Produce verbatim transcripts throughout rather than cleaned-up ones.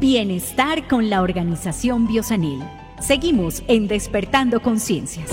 Bienestar con la Organización Biosanil. Seguimos en Despertando Conciencias.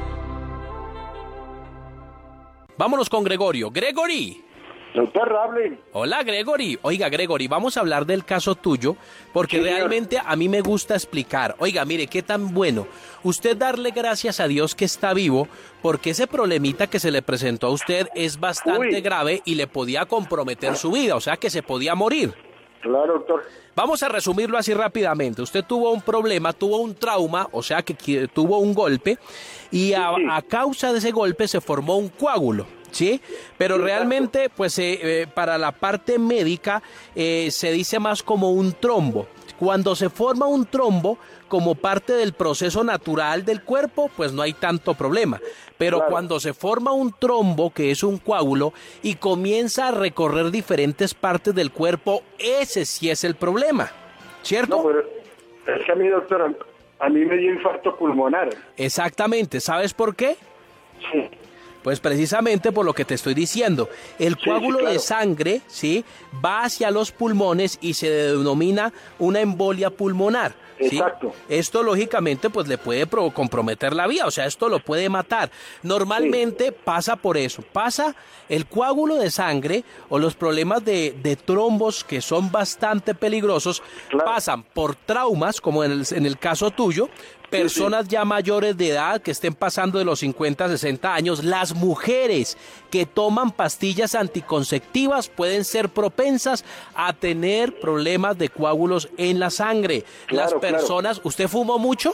Vámonos con Gregorio. Gregory. Doctor, hable. Hola, Gregory. Oiga, Gregory, vamos a hablar del caso tuyo, porque Sí, realmente a mí me gusta explicar. Oiga, mire, qué tan bueno usted darle gracias a Dios que está vivo, porque ese problemita que se le presentó a usted es bastante Uy. grave y le podía comprometer su vida, o sea que se podía morir. Claro, doctor. Vamos a resumirlo así rápidamente. Usted tuvo un problema, tuvo un trauma, o sea que qui- tuvo un golpe, y a, Sí, sí. a causa de ese golpe se formó un coágulo, ¿sí? Pero Sí, realmente, pues eh, eh, para la parte médica eh, se dice más como un trombo. Cuando se forma un trombo como parte del proceso natural del cuerpo, pues no hay tanto problema. Pero Claro. cuando se forma un trombo, que es un coágulo, y comienza a recorrer diferentes partes del cuerpo, ese sí es el problema, ¿cierto? No, pero es que a mí, doctor, a mí me dio infarto pulmonar. Exactamente. ¿Sabes por qué? Sí. Pues precisamente por lo que te estoy diciendo. El Sí, coágulo sí, claro. de sangre, ¿sí?, va hacia los pulmones y se denomina una embolia pulmonar. ¿sí? Exacto. Esto lógicamente pues le puede pro- comprometer la vida, o sea, esto lo puede matar. Normalmente pasa por eso, pasa el coágulo de sangre o los problemas de, de trombos que son bastante peligrosos, Claro. pasan por traumas, como en el, en el caso tuyo, personas ya mayores de edad que estén pasando de los cincuenta, sesenta años, las mujeres que toman pastillas anticonceptivas pueden ser propensas a tener problemas de coágulos en la sangre. Las Claro, claro. personas, ¿usted fumó mucho?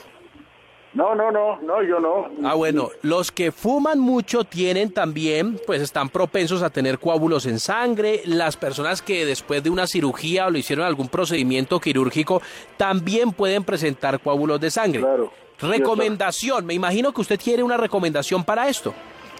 No, no, no, no, yo no. Ah, bueno, los que fuman mucho tienen también, pues están propensos a tener coágulos en sangre. Las personas que después de una cirugía o le hicieron algún procedimiento quirúrgico también pueden presentar coágulos de sangre. Claro. Recomendación, me imagino que usted quiere una recomendación para esto.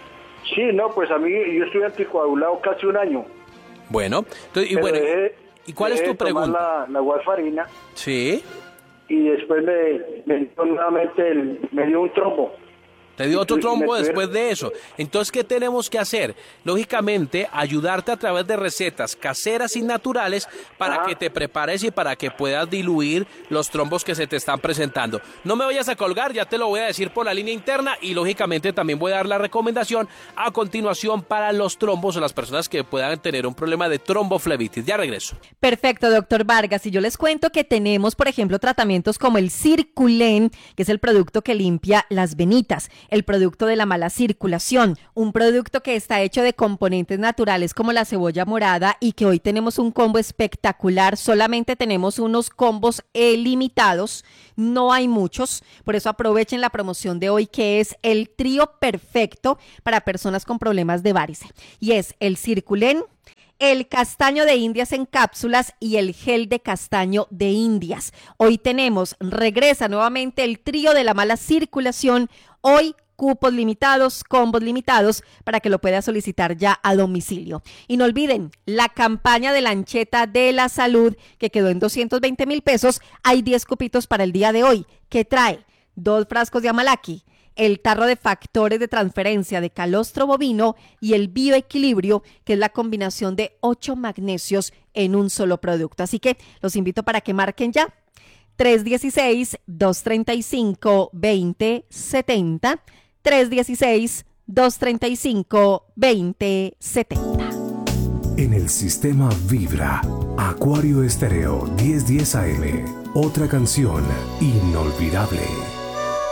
Sí, no, pues a mí, yo estuve anticoagulado casi un año. Bueno, entonces, y Pero bueno, dejé- ¿y cuál es dejé tu de tomar pregunta? La, la warfarina Sí, y después me, me dio nuevamente el, me dio un trombo. te dio otro Y- y me trombo tuvieron- después de eso. Entonces, ¿qué tenemos que hacer? Lógicamente, ayudarte a través de recetas caseras y naturales para Ajá. que te prepares y para que puedas diluir los trombos que se te están presentando. No me vayas a colgar, ya te lo voy a decir por la línea interna y lógicamente también voy a dar la recomendación a continuación para los trombos o las personas que puedan tener un problema de tromboflebitis. Ya regreso. Perfecto, doctor Vargas. Y yo les cuento que tenemos, por ejemplo, tratamientos como el Circulen, que es el producto que limpia las venitas, el producto de la mala circulación, un producto que está hecho de componentes naturales como la cebolla morada y que hoy tenemos un combo espectacular. Solamente tenemos unos combos eh, limitados, no hay muchos, por eso aprovechen la promoción de hoy, que es el trío perfecto para personas con problemas de varice. Y es el Circulen, el castaño de Indias en cápsulas y el gel de castaño de Indias. Hoy tenemos, regresa nuevamente el trío de la mala circulación. Hoy cupos limitados, combos limitados para que lo pueda solicitar ya a domicilio. Y no olviden, la campaña de la Ancheta de la Salud que quedó en doscientos veinte mil pesos. Hay diez cupitos para el día de hoy, que trae dos frascos de Amalaki, el tarro de factores de transferencia de calostro bovino y el bioequilibrio, que es la combinación de ocho magnesios en un solo producto. Así que los invito para que marquen ya. tres uno seis, dos tres cinco, dos cero siete cero, tres uno seis, dos tres cinco, dos cero siete cero. En el sistema Vibra, Acuario Estéreo diez diez A M, otra canción inolvidable.